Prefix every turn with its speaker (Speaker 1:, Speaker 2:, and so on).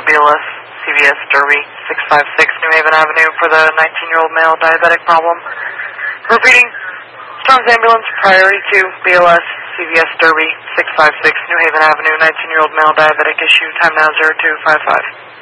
Speaker 1: BLS CVS Derby 656 New Haven Avenue for the 19-year-old male diabetic problem. Repeating, Storms Ambulance, priority 2, BLS CVS Derby 656 New Haven Avenue, 19-year-old male diabetic issue, time now 0255.